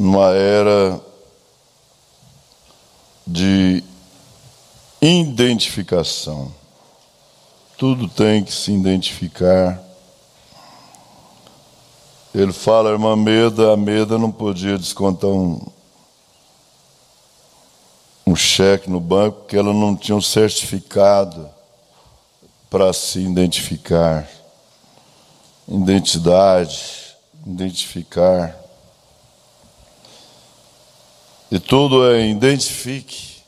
numa era de identificação. Tudo tem que se identificar. Ele fala, a irmã Meda não podia descontar um cheque no banco porque ela não tinha um certificado para se identificar. Identidade, identificar. E tudo é identifique.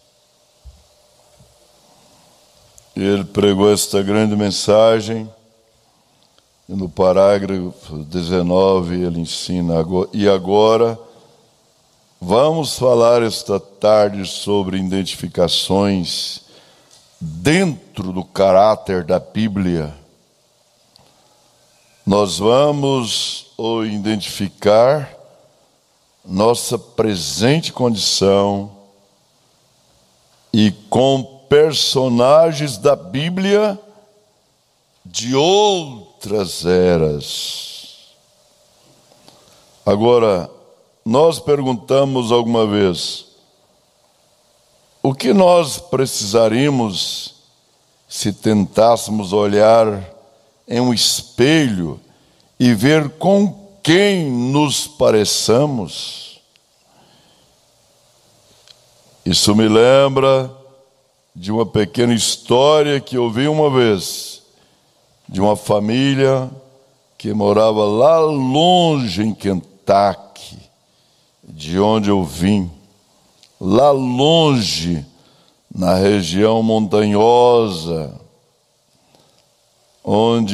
E ele pregou esta grande mensagem. E no parágrafo 19 ele ensina, e agora vamos falar esta tarde sobre identificações dentro do caráter da Bíblia. Nós vamos identificar nossa presente condição e com personagens da Bíblia de outras eras. Agora, nós perguntamos alguma vez, o que nós precisaríamos se tentássemos olhar em um espelho e ver com quem nos pareçamos? Isso me lembra de uma pequena história que ouvi uma vez, de uma família que morava lá longe em Kentucky, de onde eu vim, lá longe, na região montanhosa, onde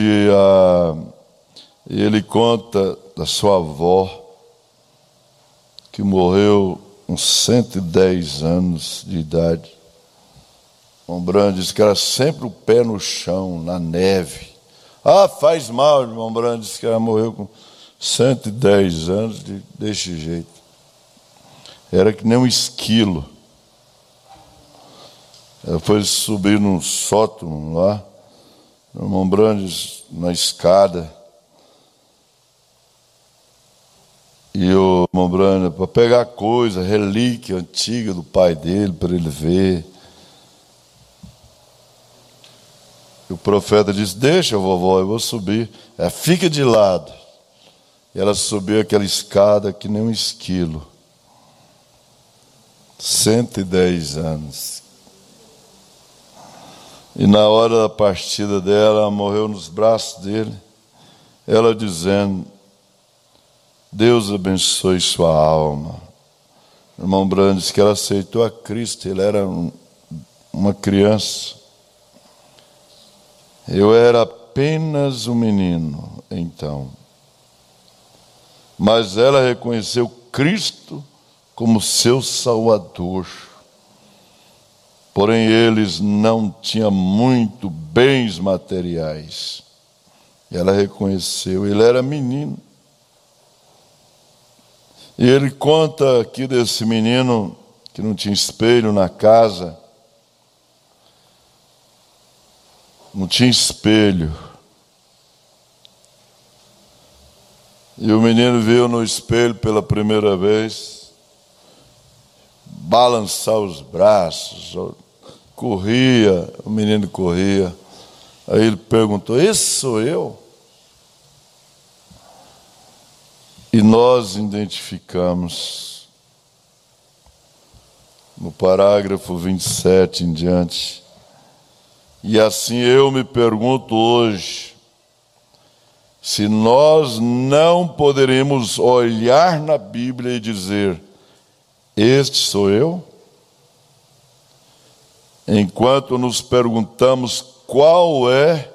ele conta da sua avó, que morreu com 110 anos de idade. O Brando disse que era sempre o pé no chão, na neve. Faz mal, irmão Brando disse que ela morreu com 110 anos desse jeito. Era que nem um esquilo. Ela foi subir num sótão lá, o irmão Brandes na escada. E o irmão Brandes, para pegar coisa, relíquia antiga do pai dele, para ele ver. E o profeta disse, deixa, vovó, eu vou subir. Fica de lado. E ela subiu aquela escada que nem um esquilo. 110 anos. E na hora da partida dela, ela morreu nos braços dele. Ela dizendo, Deus abençoe sua alma. O irmão Brando disse que ela aceitou a Cristo. Ele era uma criança. Eu era apenas um menino, então. Mas ela reconheceu Cristo como seu Salvador. Porém, eles não tinham muito bens materiais. Ela reconheceu, ele era menino. E ele conta aqui desse menino que não tinha espelho na casa. Não tinha espelho. E o menino viu no espelho pela primeira vez, balançar os braços, corria, o menino corria. Aí ele perguntou, esse sou eu? E nós identificamos, no parágrafo 27 em diante, e assim eu me pergunto hoje, se nós não poderemos olhar na Bíblia e dizer, este sou eu? Enquanto nos perguntamos qual é,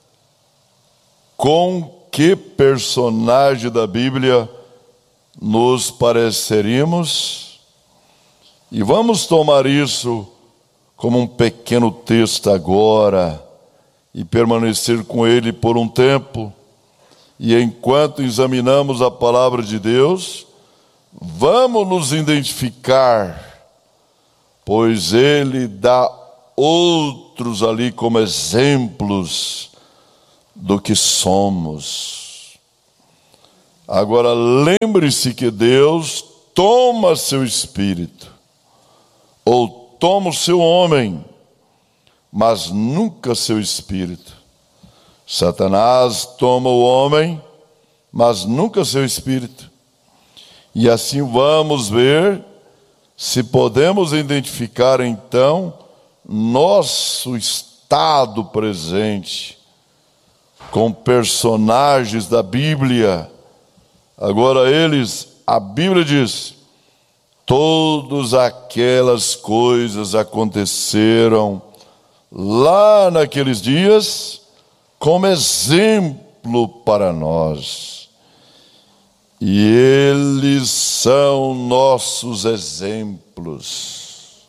com que personagem da Bíblia nos pareceríamos? E vamos tomar isso como um pequeno texto agora e permanecer com ele por um tempo. E enquanto examinamos a palavra de Deus, vamos nos identificar, pois ele dá outros ali como exemplos do que somos. Agora lembre-se que Deus toma seu espírito, ou toma o seu homem, mas nunca seu espírito. Satanás toma o homem, mas nunca seu espírito. E assim vamos ver se podemos identificar então nosso estado presente com personagens da Bíblia. Agora a Bíblia diz: todas aquelas coisas aconteceram lá naqueles dias como exemplo para nós. E eles são nossos exemplos.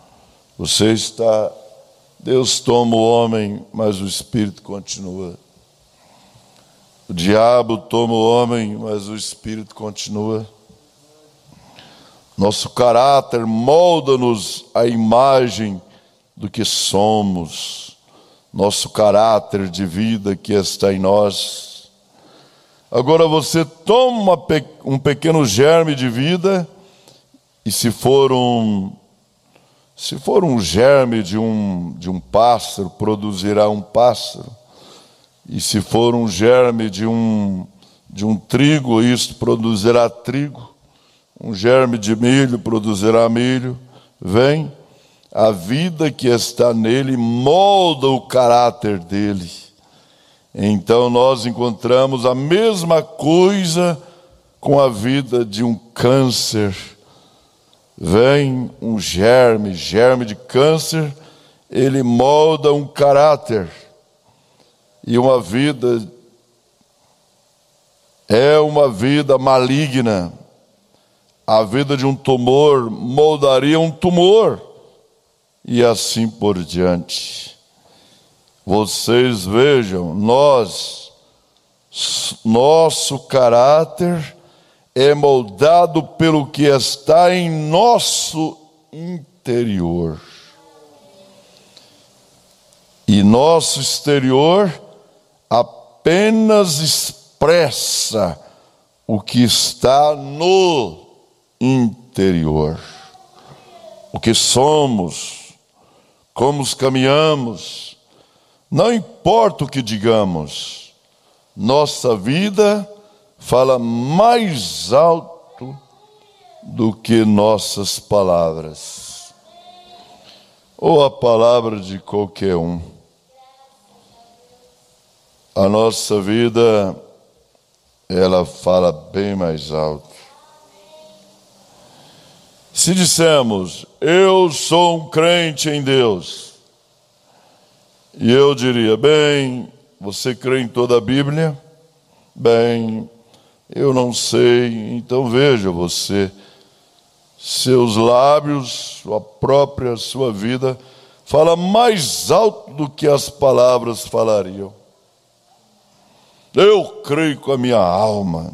Deus toma o homem, mas o Espírito continua. O diabo toma o homem, mas o Espírito continua. Nosso caráter molda-nos à imagem do que somos. Nosso caráter de vida que está em nós. Agora você toma um pequeno germe de vida, e se for um germe de um pássaro, produzirá um pássaro. E se for um germe de um trigo, isto produzirá trigo. Um germe de milho produzirá milho. Vem, a vida que está nele molda o caráter dele. Então nós encontramos a mesma coisa com a vida de um câncer. Vem um germe de câncer, ele molda um caráter. E uma vida é uma vida maligna. A vida de um tumor moldaria um tumor. E assim por diante. Vocês vejam, nosso caráter é moldado pelo que está em nosso interior. E nosso exterior apenas expressa o que está no interior. O que somos, como caminhamos. Não importa o que digamos, nossa vida fala mais alto do que nossas palavras, ou a palavra de qualquer um. A nossa vida, ela fala bem mais alto. Se dissermos, eu sou um crente em Deus, e eu diria, bem, você crê em toda a Bíblia? Bem, eu não sei. Então veja você, seus lábios, sua vida, fala mais alto do que as palavras falariam. Eu creio com a minha alma.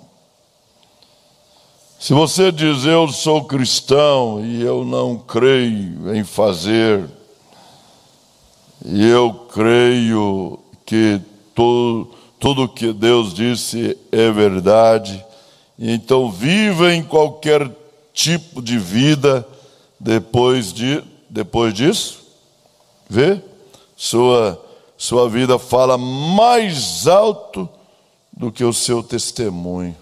Se você diz, eu sou cristão e eu não creio em fazer, e eu creio que tudo que Deus disse é verdade, e então viva em qualquer tipo de vida depois disso, vê? Sua vida fala mais alto do que o seu testemunho.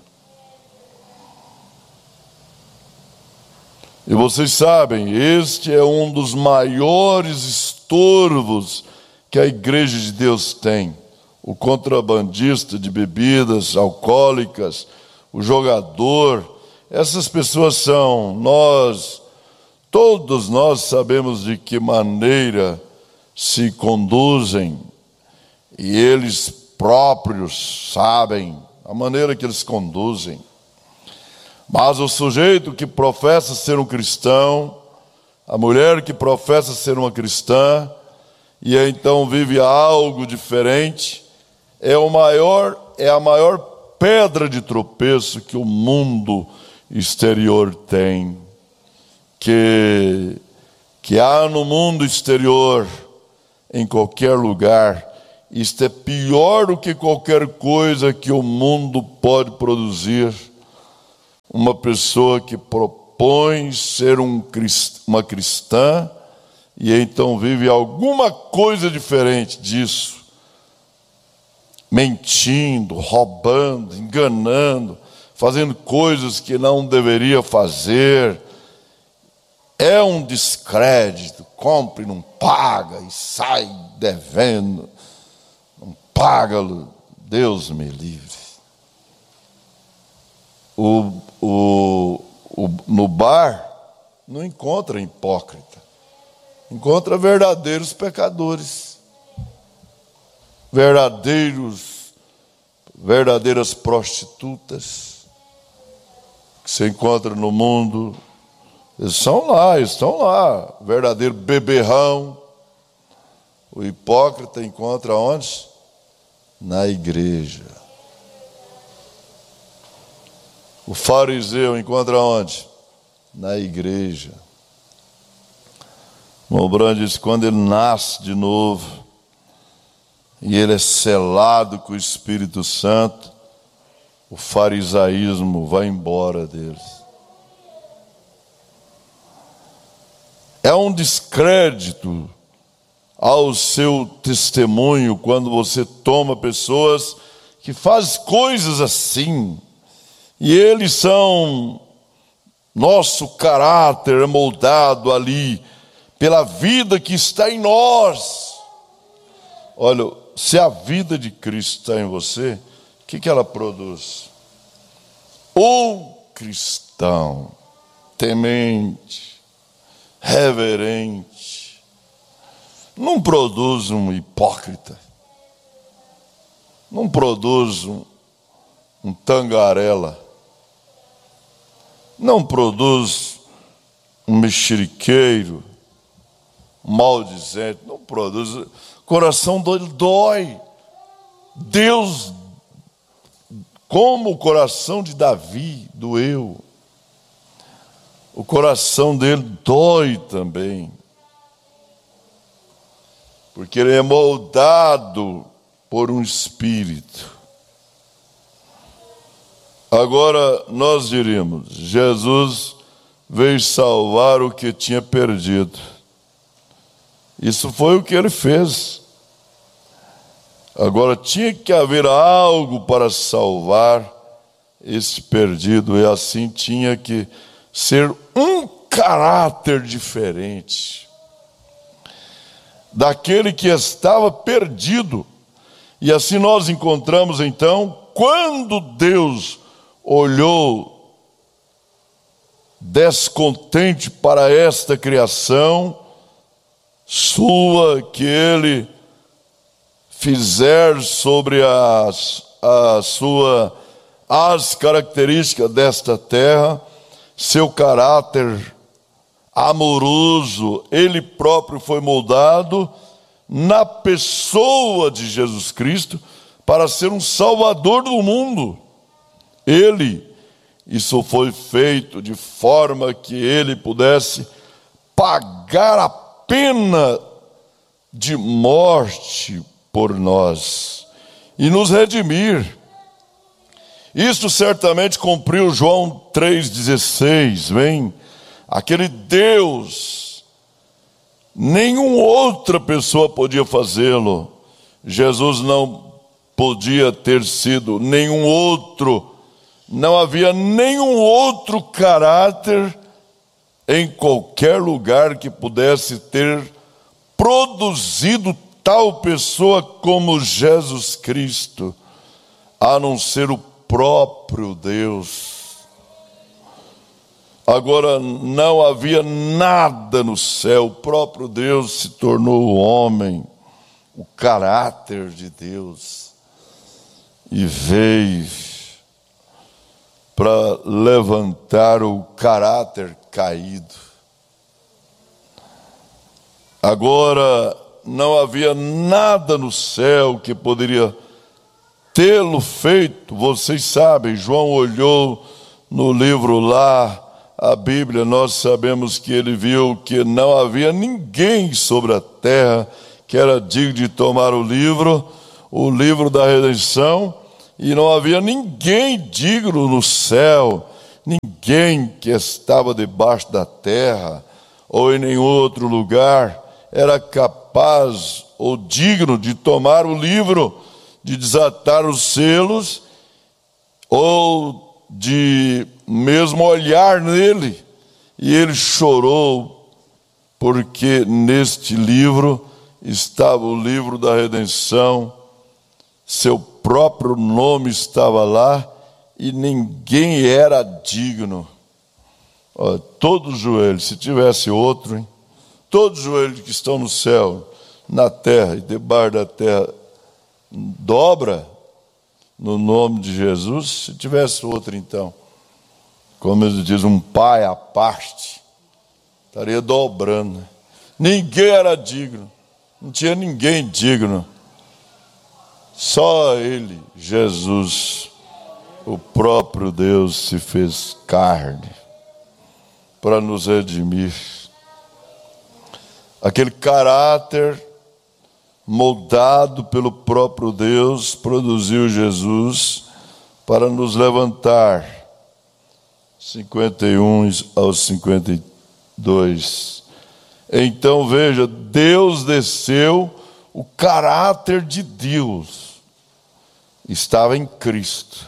E vocês sabem, este é um dos maiores estorvos que a Igreja de Deus tem. O contrabandista de bebidas alcoólicas, o jogador, essas pessoas são todos nós sabemos de que maneira se conduzem, e eles próprios sabem a maneira que eles conduzem. Mas o sujeito que professa ser um cristão, a mulher que professa ser uma cristã, e então vive algo diferente, é a maior pedra de tropeço que o mundo exterior tem. Que há no mundo exterior, em qualquer lugar. Isto é pior do que qualquer coisa que o mundo pode produzir. Uma pessoa que propõe ser uma cristã e então vive alguma coisa diferente disso, mentindo, roubando, enganando, fazendo coisas que não deveria fazer, é um descrédito, compra e não paga e sai devendo, não paga, Deus me livre. No bar não encontra hipócrita, encontra verdadeiros pecadores, verdadeiras prostitutas que se encontra no mundo. Eles estão lá, verdadeiro beberrão. O hipócrita encontra onde? Na igreja. O fariseu encontra onde? Na igreja. O Branham diz que quando ele nasce de novo, e ele é selado com o Espírito Santo, o farisaísmo vai embora deles. É um descrédito ao seu testemunho quando você toma pessoas que fazem coisas assim, e eles são, nosso caráter é moldado ali pela vida que está em nós. Olha, se a vida de Cristo está em você, o que ela produz? O cristão temente, reverente, não produz um hipócrita, não produz um tangarela, não produz um mexeriqueiro, um maldizente, não produz. O coração dele dói. Deus, como o coração de Davi doeu, o coração dele dói também, porque ele é moldado por um espírito. Agora nós diríamos, Jesus veio salvar o que tinha perdido. Isso foi o que ele fez. Agora tinha que haver algo para salvar esse perdido, e assim tinha que ser um caráter diferente daquele que estava perdido. E assim nós encontramos então, quando Deus olhou descontente para esta criação sua, que ele fizer sobre as características desta terra, seu caráter amoroso, ele próprio foi moldado na pessoa de Jesus Cristo para ser um salvador do mundo. Isso foi feito de forma que ele pudesse pagar a pena de morte por nós e nos redimir. Isto certamente cumpriu João 3,16, vem, aquele Deus, nenhuma outra pessoa podia fazê-lo. Jesus não podia ter sido nenhum outro, não havia nenhum outro caráter em qualquer lugar que pudesse ter produzido tal pessoa como Jesus Cristo, a não ser o próprio Deus. Agora não havia nada no céu, o próprio Deus se tornou o homem, o caráter de Deus, e veio para levantar o caráter caído. Agora não havia nada no céu que poderia tê-lo feito. Vocês sabem, João olhou no livro lá, a Bíblia, nós sabemos que ele viu que não havia ninguém sobre a terra que era digno de tomar o livro da redenção, e não havia ninguém digno no céu, ninguém ninguém que estava debaixo da terra ou em nenhum outro lugar era capaz ou digno de tomar o livro, de desatar os selos ou de mesmo olhar nele. E ele chorou, porque neste livro estava o livro da redenção, seu próprio nome estava lá e ninguém era digno. Olha, todo joelho, se tivesse outro, hein? Todos os joelhos que estão no céu, na terra e debaixo da terra, dobra no nome de Jesus. Se tivesse outro, então, como ele diz, um pai à parte, estaria dobrando. Ninguém era digno, não tinha ninguém digno. Só ele, Jesus, o próprio Deus, se fez carne para nos redimir. Aquele caráter moldado pelo próprio Deus produziu Jesus para nos levantar. 51 ao 52. Então veja, Deus desceu, o caráter de Deus estava em Cristo.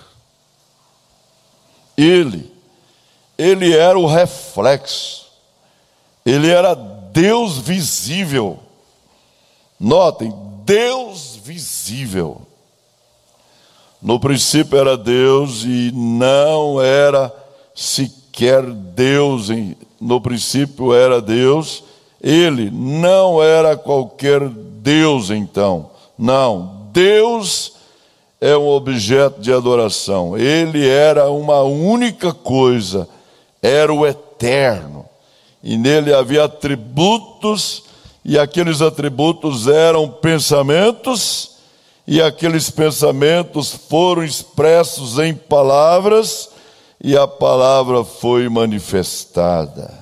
Ele era o reflexo, ele era Deus visível. Notem, Deus visível. No princípio era Deus e não era sequer Deus. No princípio era Deus, ele não era qualquer Deus então. Não, Deus é um objeto de adoração. Ele era uma única coisa, era o eterno. E nele havia atributos, e aqueles atributos eram pensamentos, e aqueles pensamentos foram expressos em palavras, e a palavra foi manifestada.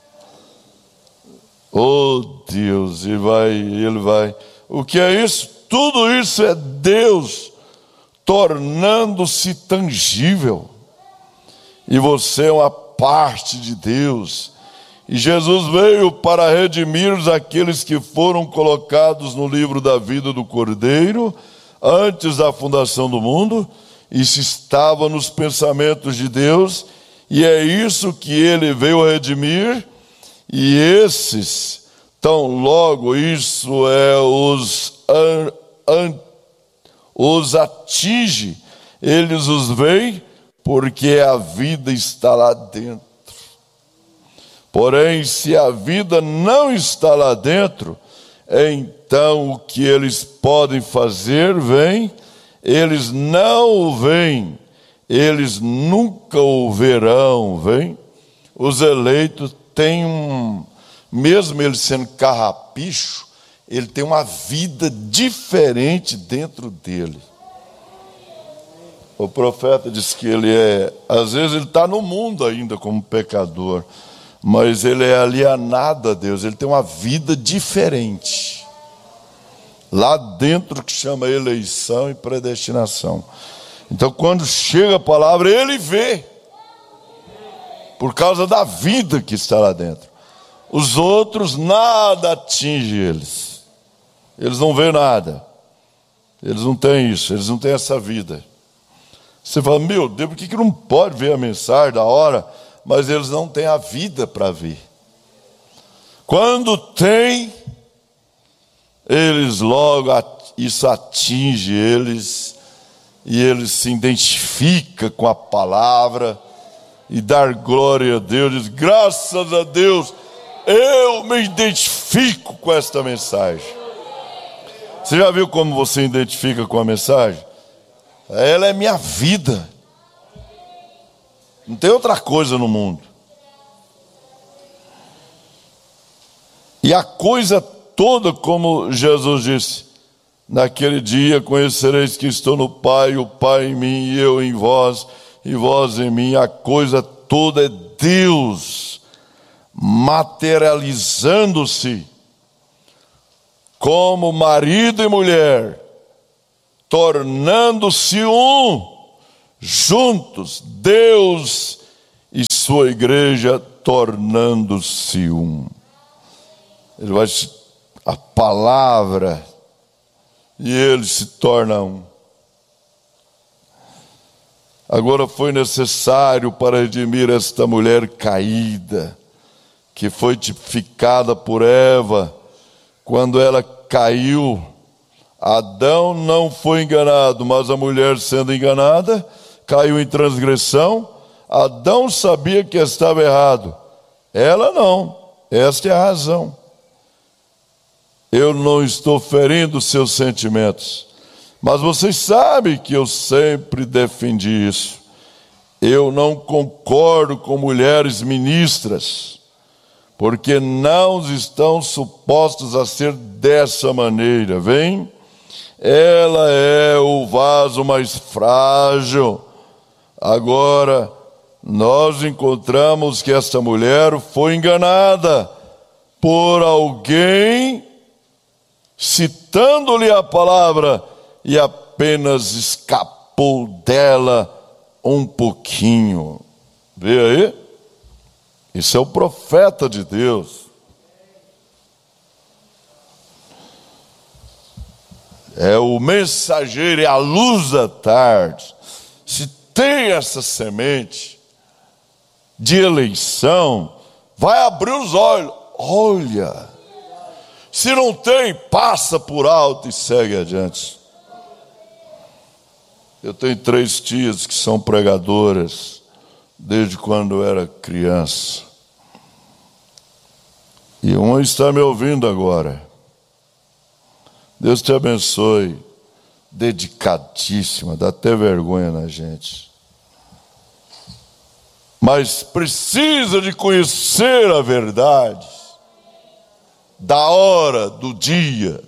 Oh Deus, ele vai. O que é isso? Tudo isso é Deus tornando-se tangível. E você é uma parte de Deus. E Jesus veio para redimir aqueles que foram colocados no livro da vida do Cordeiro antes da fundação do mundo. Isso estava nos pensamentos de Deus, e é isso que ele veio redimir. E esses, tão logo isso os atinge, eles os veem, porque a vida está lá dentro. Porém, se a vida não está lá dentro, então o que eles podem fazer, eles não o veem, eles nunca o verão, Os eleitos têm mesmo ele sendo carrapicho, ele tem uma vida diferente dentro dele. O profeta diz que às vezes ele está no mundo ainda como pecador, mas ele é alienado a Deus, ele tem uma vida diferente. Lá dentro que chama eleição e predestinação. Então quando chega a palavra, ele vê. Por causa da vida que está lá dentro. Os outros, nada atinge eles. Eles não veem nada. Eles não têm isso, eles não têm essa vida. Você fala, meu Deus, por que não pode ver a mensagem da hora? Mas eles não têm a vida para ver. Quando tem, eles logo, isso atinge eles, e eles se identificam com a palavra, e dar glória a Deus, diz, graças a Deus, eu me identifico com esta mensagem. Você já viu como você identifica com a mensagem? Ela é minha vida. Não tem outra coisa no mundo. E a coisa toda, como Jesus disse, naquele dia conhecereis que estou no Pai, o Pai em mim e eu em vós, e vós em mim. A coisa toda é Deus materializando-se como marido e mulher, tornando-se um, juntos, Deus e sua igreja tornando-se um. Ele vai, a palavra, e ele se torna um. Agora foi necessário para redimir esta mulher caída, que foi tipificada por Eva, quando ela caiu. Adão não foi enganado, mas a mulher, sendo enganada, caiu em transgressão. Adão sabia que estava errado, ela não. Esta é a razão. Eu não estou ferindo seus sentimentos, mas vocês sabem que eu sempre defendi isso. Eu não concordo com mulheres ministras, porque não estão supostas a ser dessa maneira, vem? Ela é o vaso mais frágil. Agora, nós encontramos que esta mulher foi enganada por alguém, citando-lhe a palavra, e apenas escapou dela um pouquinho. Vê aí? Isso é o profeta de Deus. É o mensageiro, é a luz da tarde. Se tem essa semente de eleição, vai abrir os olhos. Olha, se não tem, passa por alto e segue adiante. Eu tenho 3 tias que são pregadoras desde quando eu era criança. E uma está me ouvindo agora. Deus te abençoe. Dedicadíssima, dá até vergonha na gente. Mas precisa de conhecer a verdade da hora, do dia.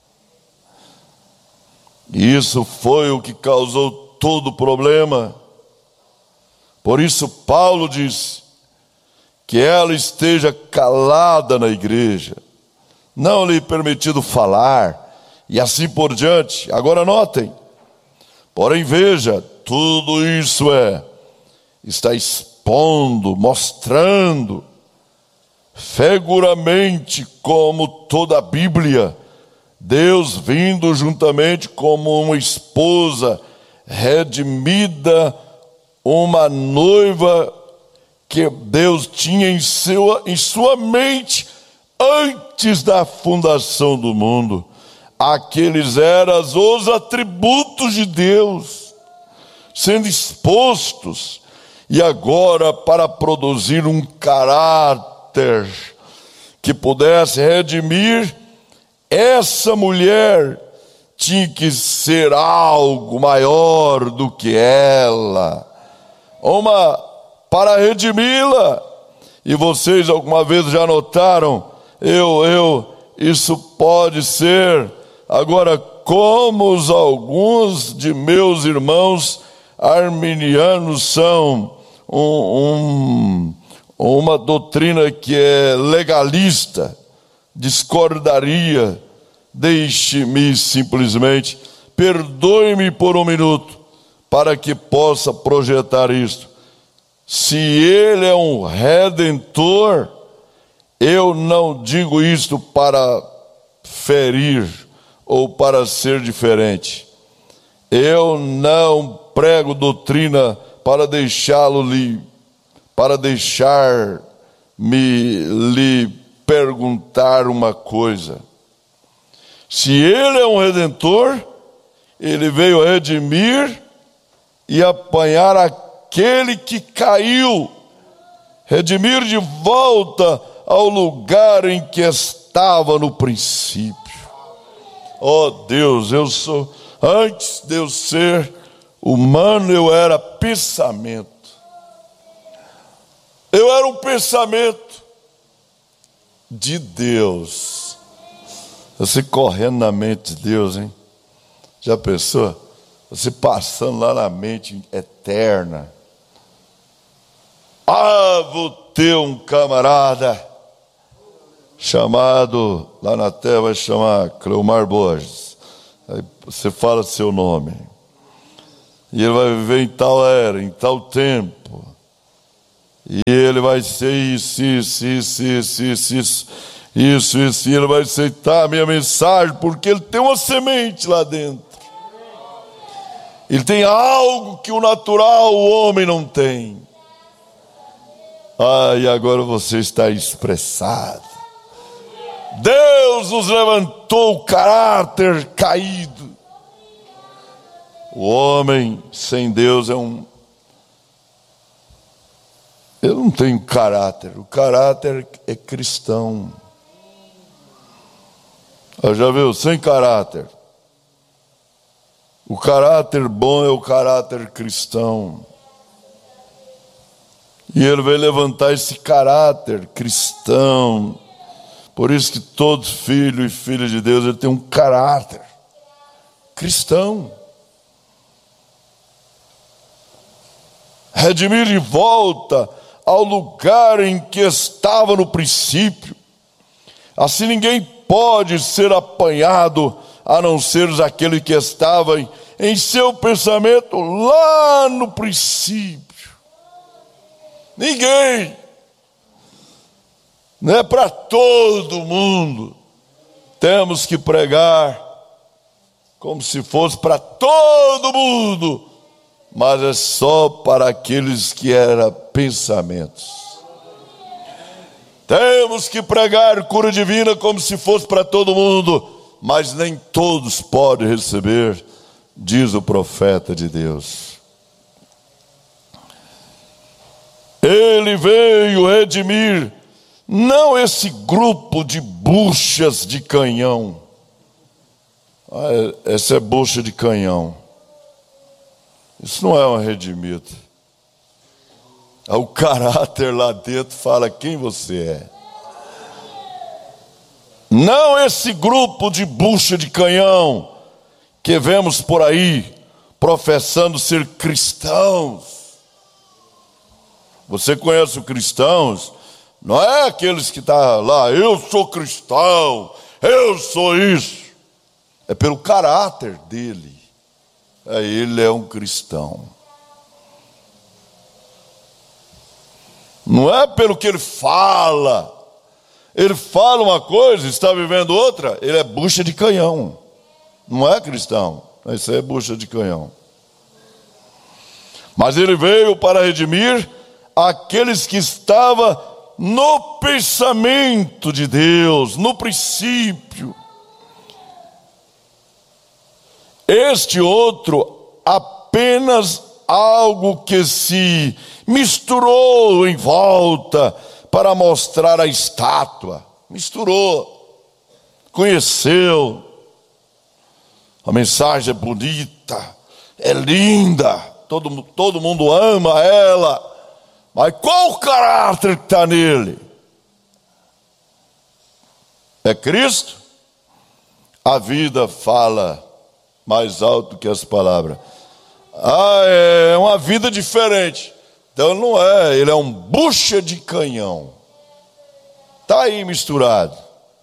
E isso foi o que causou todo o problema. Por isso Paulo diz que ela esteja calada na igreja, não lhe permitido falar, e assim por diante. Agora notem, porém veja, tudo isso está expondo, mostrando, figuramente, como toda a Bíblia, Deus vindo juntamente como uma esposa redimida, uma noiva que Deus tinha em sua mente antes da fundação do mundo. Aqueles eram os atributos de Deus sendo expostos, e agora para produzir um caráter que pudesse redimir essa mulher, tinha que ser algo maior do que ela, para redimi-la. E vocês alguma vez já notaram, isso pode ser, agora como alguns de meus irmãos arminianos são uma doutrina que é legalista, discordaria. Deixe-me simplesmente, perdoe-me por um minuto, para que possa projetar isto. Se ele é um redentor, eu não digo isto para ferir ou para ser diferente. Eu não prego doutrina para deixar-me lhe perguntar uma coisa. Se ele é um redentor, ele veio redimir e apanhar aquele que caiu, redimir de volta ao lugar em que estava no princípio. Oh Deus, antes de eu ser humano, eu era pensamento. Eu era um pensamento de Deus. Você correndo na mente de Deus, hein? Já pensou? Você passando lá na mente eterna. Vou ter um camarada chamado, lá na terra vai chamar Cleomar Borges. Aí você fala seu nome. E ele vai viver em tal era, em tal tempo. E ele vai ser isso, e ele vai aceitar a minha mensagem, porque ele tem uma semente lá dentro. Ele tem algo que o natural, o homem não tem. E agora você está expressado. Deus nos levantou o caráter caído. O homem sem Deus ele não tem caráter. O caráter é cristão. Já viu? Sem caráter. O caráter bom é o caráter cristão. E ele vai levantar esse caráter cristão. Por isso que todo filho e filha de Deus, ele tem um caráter cristão. Redimir de volta ao lugar em que estava no princípio. Assim ninguém pode ser apanhado, a não ser aquele que estava em seu pensamento lá no princípio. Ninguém. Não é para todo mundo. Temos que pregar como se fosse para todo mundo, mas é só para aqueles que eram pensamentos. Temos que pregar cura divina como se fosse para todo mundo, mas nem todos podem receber, diz o profeta de Deus. Ele veio redimir não esse grupo de buchas de canhão. Essa é bucha de canhão. Isso não é uma redimida. O caráter lá dentro fala quem você é. Não esse grupo de bucha de canhão que vemos por aí professando ser cristãos. Você conhece os cristãos? Não é aqueles que estão lá, eu sou cristão, eu sou isso. É pelo caráter dele. Ele é um cristão. Não é pelo que ele fala. Ele fala uma coisa, está vivendo outra, ele é bucha de canhão. Não é cristão, isso é bucha de canhão. Mas ele veio para redimir aqueles que estavam no pensamento de Deus, no princípio. Este outro apenas algo que se misturou em volta para mostrar a estátua. Misturou, conheceu. A mensagem é bonita, é linda, todo mundo ama ela. Mas qual o caráter que está nele? É Cristo? A vida fala mais alto que as palavras. É uma vida diferente. Então não é, ele é um bucha de canhão. Está aí misturado.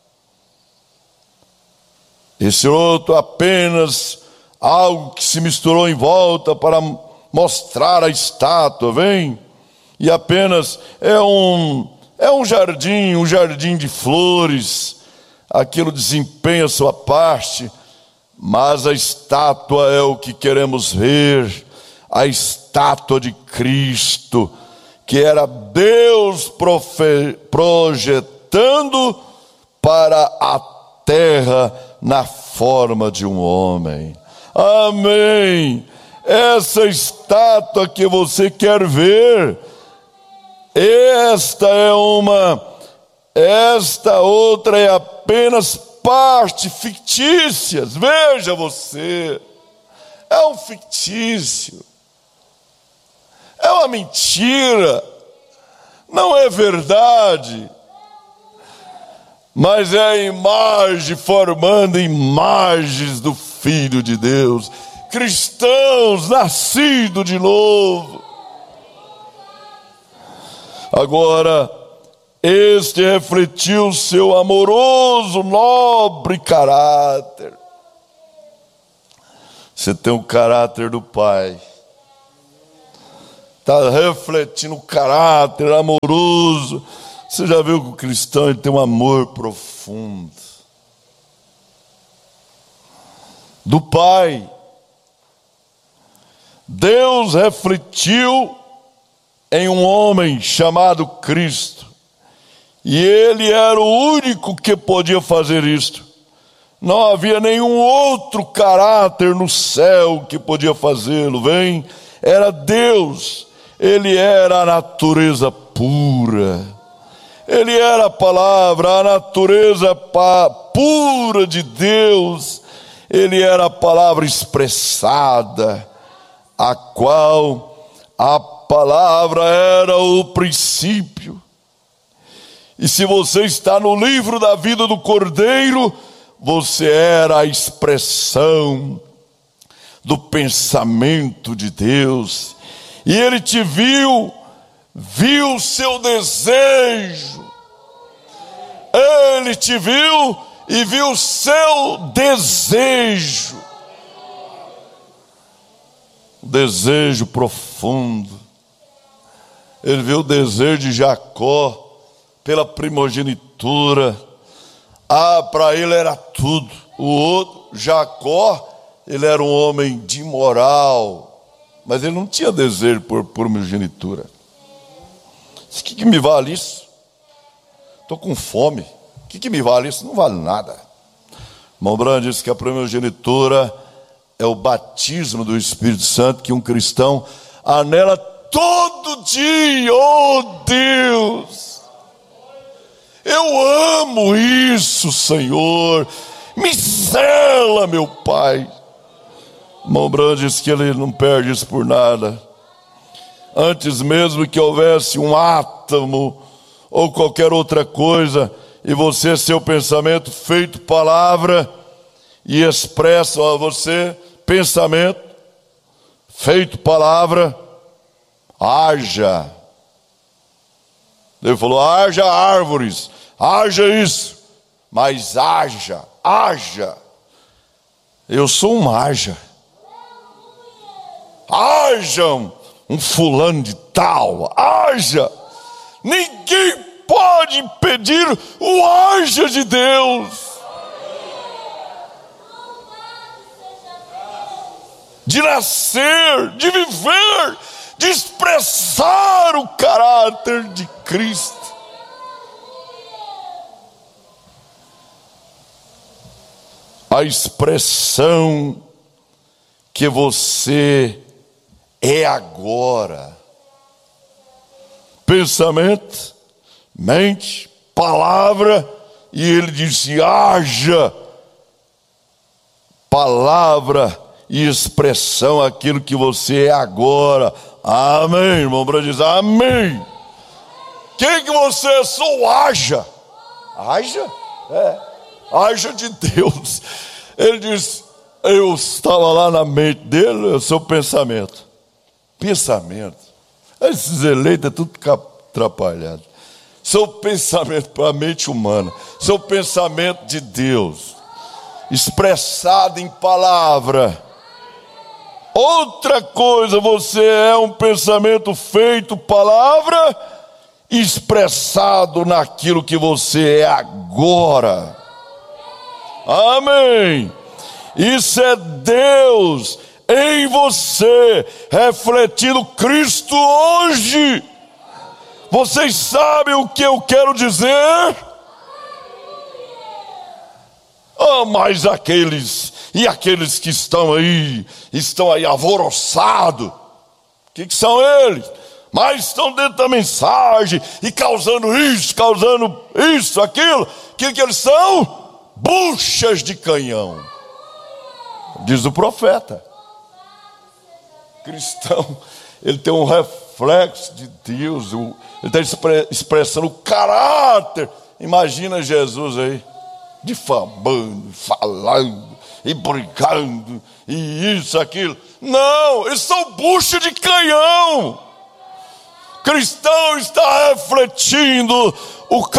Esse outro apenas algo que se misturou em volta para mostrar a estátua, vem? E apenas é um jardim de flores. Aquilo desempenha a sua parte, mas a estátua é o que queremos ver. A estátua de Cristo, que era Deus projetando para a terra na forma de um homem. Amém. Essa estátua que você quer ver, esta outra é apenas parte fictícia. Veja você, é um fictício. É uma mentira, não é verdade, mas é a imagem formando imagens do Filho de Deus, cristãos nascidos de novo. Agora, este refletiu seu amoroso, nobre caráter. Você tem o caráter do Pai. está refletindo o caráter amoroso. Você já viu que o cristão ele tem um amor profundo do Pai. Deus refletiu em um homem chamado Cristo, e ele era o único que podia fazer isto. Não havia nenhum outro caráter no céu que podia fazê-lo. Era Deus. Ele era a natureza pura. Ele era a palavra, a natureza pura de Deus. Ele era a palavra expressada, a qual a palavra era o princípio. E se você está no livro da vida do Cordeiro, você era a expressão do pensamento de Deus. E ele te viu o seu desejo. Ele te viu e viu o seu desejo. O desejo profundo. Ele viu o desejo de Jacó pela primogenitura. Para ele era tudo. O outro, Jacó, ele era um homem de moral, mas ele não tinha desejo por primogenitura. O que me vale isso? Estou com fome. O que me vale isso? Não vale nada. Irmão Branham disse que a primogenitura é o batismo do Espírito Santo, que um cristão anela todo dia. Oh Deus, eu amo isso, Senhor. Me sela, meu Pai. Irmão Branham disse que ele não perde isso por nada. Antes mesmo que houvesse um átomo ou qualquer outra coisa, e você, seu pensamento feito palavra e expressa a você, pensamento feito palavra, haja. Ele falou: haja árvores, haja isso, mas haja. Eu sou um haja. Hajam um fulano de tal, haja. Ninguém pode impedir o haja de Deus de nascer, de viver, de expressar o caráter de Cristo. A expressão que você é agora. Pensamento, mente, palavra, e ele disse: haja palavra e expressão aquilo que você é agora. Amém, irmão Branham diz amém. Quem que você é? Sou haja. Haja? Haja de Deus. Ele diz: eu estava lá na mente dele, o seu pensamento. Esses eleitos é tudo atrapalhado. Seu pensamento para a mente humana, seu pensamento de Deus, expressado em palavra. Outra coisa, você é um pensamento feito palavra, expressado naquilo que você é agora. Amém. Isso é Deus em você, refletindo Cristo hoje. Vocês sabem o que eu quero dizer? Mas aqueles que estão aí alvoroçados, o que são eles? Mas estão dentro da mensagem e causando isso, aquilo. O que eles são? Buchas de canhão, diz o profeta. Cristão, ele tem um reflexo de Deus, ele está expressando o caráter. Imagina Jesus aí, difamando, falando e brigando, e isso, aquilo. Não, eles são bucha de canhão. Cristão está refletindo o